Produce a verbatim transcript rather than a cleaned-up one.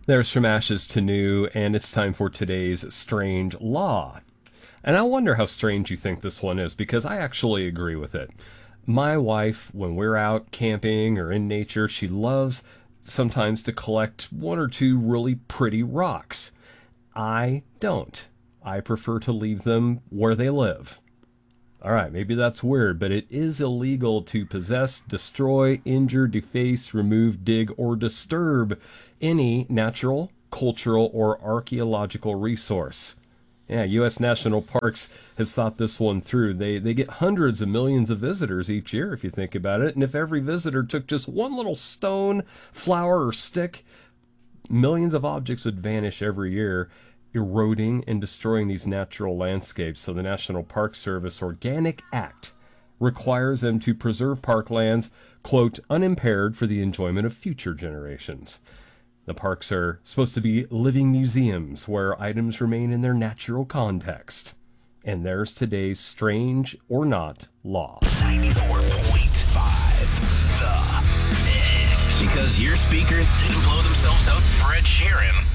There's From Ashes to New, and it's time for today's Strange Law. And I wonder how strange you think this one is, because I actually agree with it. My wife, when we're out camping or in nature, she loves sometimes to collect one or two really pretty rocks. I don't. I prefer to leave them where they live. All right, maybe that's weird, but it is illegal to possess, destroy, injure, deface, remove, dig, or disturb any natural, cultural, or archaeological resource. Yeah, U S National Parks has thought this one through. They they get hundreds of millions of visitors each year, if you think about it. And if every visitor took just one little stone, flower, or stick, millions of objects would vanish every year, eroding and destroying these natural landscapes. So the National Park Service Organic Act requires them to preserve parklands, quote, unimpaired for the enjoyment of future generations. The parks are supposed to be living museums where items remain in their natural context. And there's today's Strange or Not Law. ninety-four point five The Mix. Because your speakers didn't blow themselves out for Ed Sheeran.